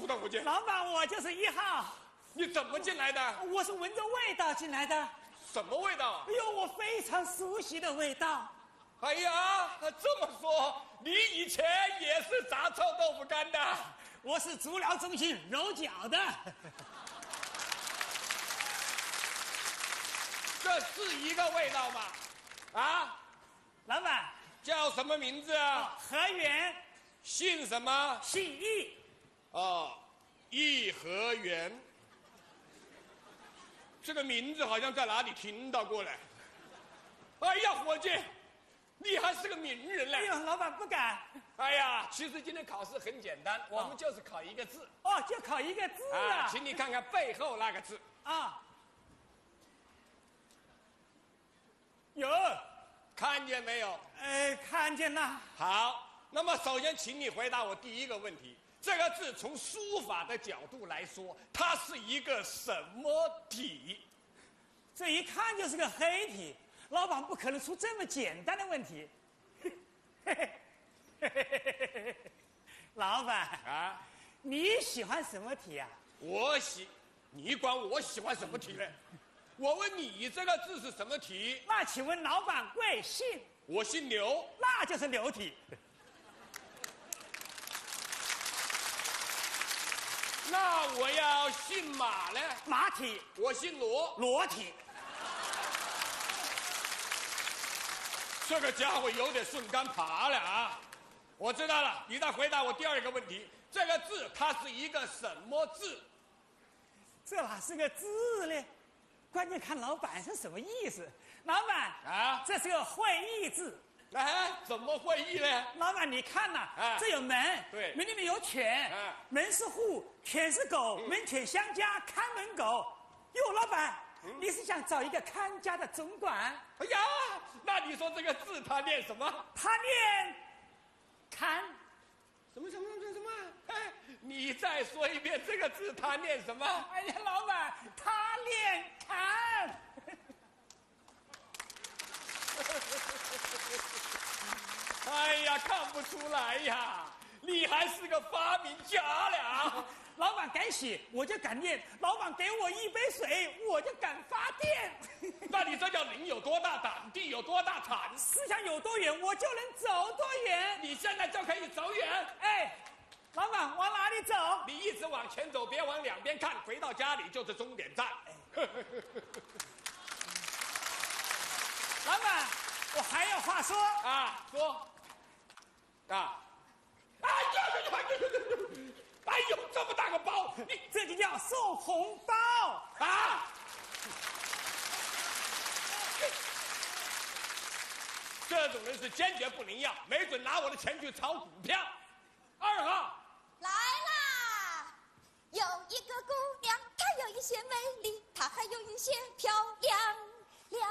住的，伙计。 老板，我就是1号。 你怎么进来的？ 我是闻着味道进来的。 什么味道？ 哎呦，我非常熟悉的味道。 哎呀，这么说，你以前也是炸臭豆腐干的？ 我是足疗中心揉脚的。 这是一个味道吗？啊， 老板叫什么名字啊？ 何源， 姓什么？ 姓易。 哦，颐和园。这个名字好像在哪里听到过嘞。哎呀，伙计，你还是个名人嘞！ 哎呦，老板不敢。 哎呀，其实今天考试很简单，我们就是考一个字。 哦，就考一个字啊！ 请你看看背后那个字啊。有， 看见没有？ 看见了。 好，那么首先请你回答我第一个问题：这个字从书法的角度来说，它是一个什么体？ 这一看就是个黑体，老板不可能出这么简单的问题。老板啊， 你喜欢什么体啊？ 你管我喜欢什么体呢？我问你，这个字是什么体？ 那请问老板贵姓？ 我姓刘， 那就是刘体。 那我要姓马呢？ 马体。 我姓罗， 罗体。 这个家伙有点顺杆爬了啊！我知道了，你再回答我第二个问题：这个字它是一个什么字？ 这哪是个字呢？关键看老板是什么意思。老板啊， 这是个会意字。 怎么会意呢？ 老板，你看呐，这有门， 对， 门里面有犬，门是户，犬是狗，门犬相加，看门狗。哟，老板，你是想找一个看家的总管？ 哎呀，那你说这个字它念什么？ 他念看。 什么？哎，你再说一遍，这个字它念什么？ 哎呀，老板，他念看。 哎呀，看不出来呀，你还是个发明家了。 老板敢写，我就敢念；老板给我一杯水，我就敢发电。 那你这叫人有多大胆，地有多大产， 思想有多远，我就能走多远。 你现在就可以走远。 哎，老板往哪里走？ 你一直往前走，别往两边看，回到家里就是终点站。 老板，我还有话说啊，说啊！哎呦，这么大个包，你这就叫送红包啊！这种人是坚决不能要，没准拿我的钱去炒股票。2号来啦！有一个姑娘，她有一些美丽，她还有一些漂亮，亮。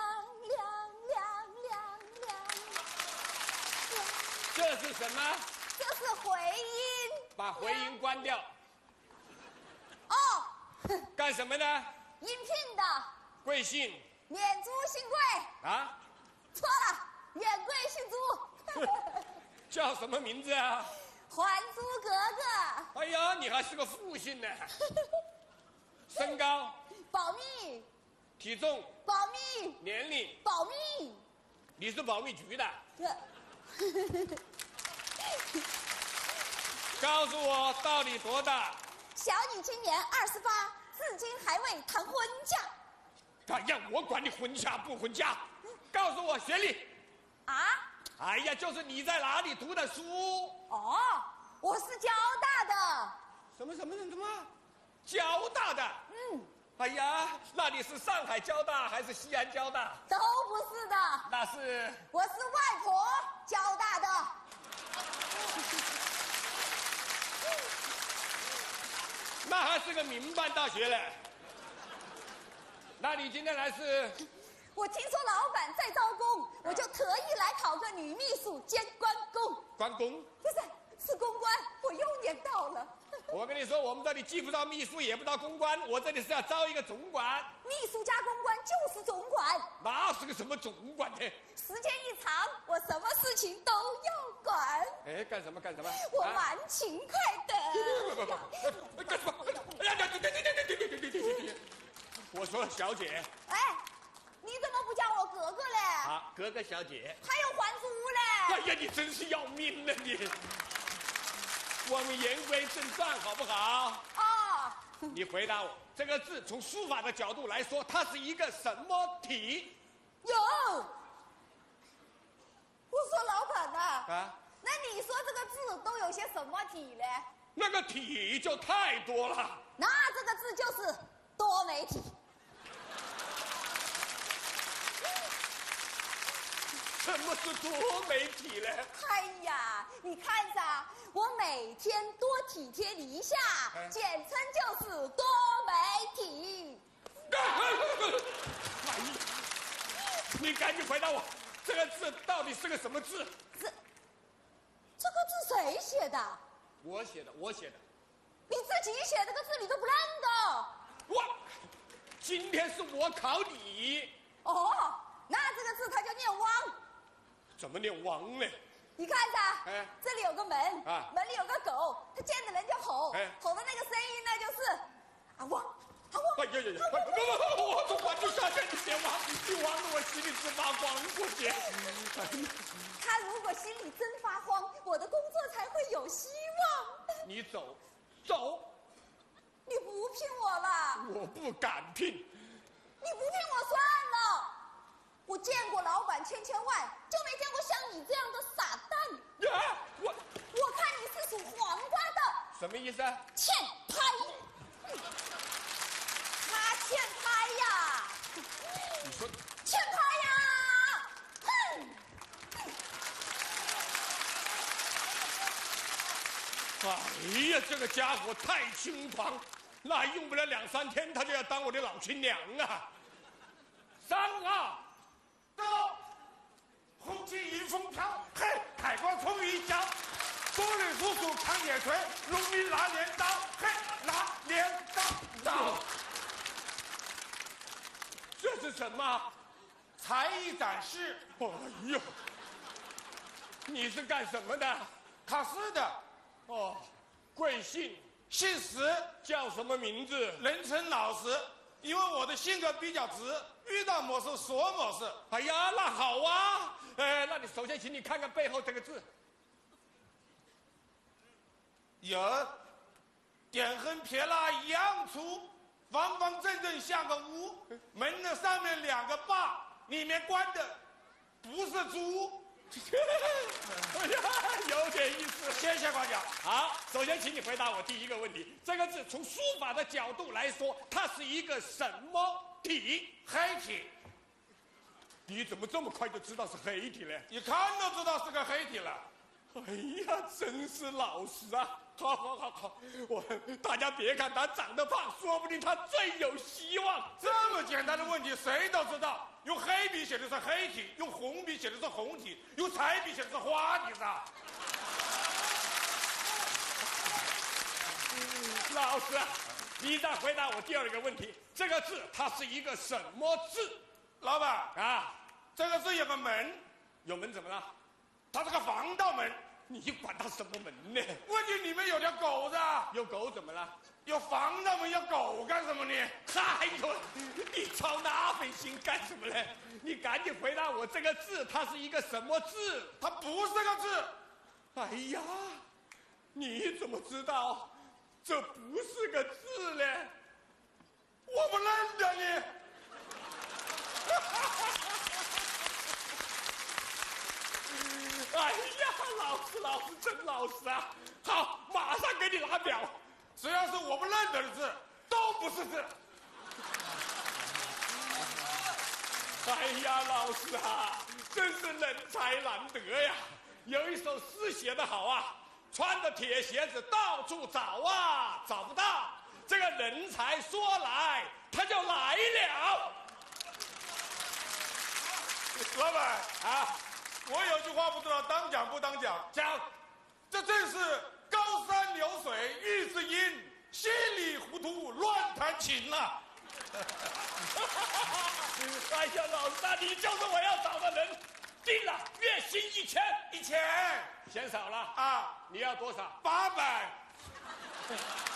这是什么？ 这是回音。 把回音关掉。 哦。 干什么呢？ 应聘的。 贵姓？ 免租姓贵。 啊？ 错了，免贵姓租。 叫什么名字啊？ 还租格格。 哎呀，你还是个复姓呢。身高？ 保密。 体重？ 保密。 年龄？ 保密。 你是保密局的？告诉我到底多大？ 小女今年28，至今还未谈婚嫁。 哎呀，我管你婚嫁不婚嫁，告诉我学历。 啊？ 哎呀，就是你在哪里读的书？ 哦，我是交大的。 什么？交大的？哎呀，那你是上海交大还是西安交大？ 都不是的。 那是？ 我是外婆交大的。 那还是个民办大学嘞。那你今天来是？ 我听说老板在招工，我就特意来考个女秘书兼关公。 关公？ 不是，是公关，我又年到了。 我跟你说，我们这里既不招秘书，也不招公关，我这里是要招一个总管。 秘书加公关就是总管。 那是个什么总管呢？ 时间一长，我什么事情都要管。 哎，干什么？ 我蛮勤快的。 不，干什么？哎呀，对！我说小姐。 哎，你怎么不叫我哥哥嘞？ 啊，哥哥小姐。 还有还珠嘞？ 哎呀，你真是要命了你！我们言归正传，好不好？ 哦。 你回答我，这个字从书法的角度来说，它是一个什么体？ 有。我说老板呐。 啊。 那你说这个字都有些什么体嘞？ 那个体就太多了。 那这个字就是多媒体。 什么是多媒体呢？ 哎呀，你看着，我每天多体贴你一下，简称就是多媒体。 哎呀，你赶紧回答我，这个字到底是个什么字？ 这个字谁写的？ 我写的。 你自己写这个字你都不认得？ 我，今天是我考你。 哦，那这个字它就念汪。 怎么念汪呢？ 你看着，这里有个门，门里有个狗，它见着人就吼，吼的那个声音呢就是啊汪啊汪。 哎呀，我总管就下线，你别汪，你汪得我心里直发慌过去。 他如果心里真发慌，我的工作才会有希望。 你走。 你不聘我了？ 我不敢聘。 你不聘我算了。我见过老板千万，就没见过像你这样的傻蛋。 啊， 我看你是属黄瓜的。 什么意思啊？ 欠拍。他欠拍呀。 你说。 欠拍呀。哼。 哎呀，这个家伙太轻狂，那用不了2、3天，他就要当我的老亲娘啊！3号。 到，红旗迎风飘，嘿，海光冲云霄，多人叔叔扛铁锤，农民拿镰刀，嘿，拿镰刀。 这是什么？ 才艺展示。 哎呦，你是干什么的？ 考试的。 哦，贵姓？ 姓石。 叫什么名字？ 人称老石，因为我的性格比较直，遇到某事说某事。 哎呀，那好啊。那你首先请你看看背后这个字。 有，点横撇捺一样粗，方方正正像个屋，门的上面2个把，里面关的不是猪。 哎呀，有点意思。 谢谢官长。 好，首先请你回答我第一个问题：这个字从书法的角度来说，它是一个什么体？ 黑体。 你怎么这么快就知道是黑体呢？ 一看都知道是个黑体了。 哎呀，真是老实啊！好，大家别看他长得胖，说不定他最有希望。 这么简单的问题谁都知道，用黑笔写的是黑体，用红笔写的是红体，用彩笔写的是花体噻。 老师，你再回答我第2个问题：这个字它是一个什么字？ 老板啊， 这个字有个门， 有门怎么了？ 它是个防盗门。 你管它什么门呢？ 问题里面有条狗子。 有狗怎么了？ 有防盗门，有狗干什么呢？ 哎呦，你操那份心干什么呢？你赶紧回答我，这个字它是一个什么字？ 它不是个字。 哎呀，你怎么知道这不是个字呢？ 我不认得你。 哎呀，老师真老实啊！好，马上给你拿表。 只要是我不认得的字，都不是字。 哎呀，老师啊，真是人才难得呀！有一首诗写得好啊，穿着铁鞋子到处找啊，找不到。这个人才说来，他就来了。 老板啊，我有句话不知道当讲不当讲。 讲， 这正是高山流水遇知音，稀里糊涂乱弹琴呐。 哎呀，老师啊，你就是我要找的人，定了，月薪1000， 1000， 嫌少了啊？ 你要多少 800。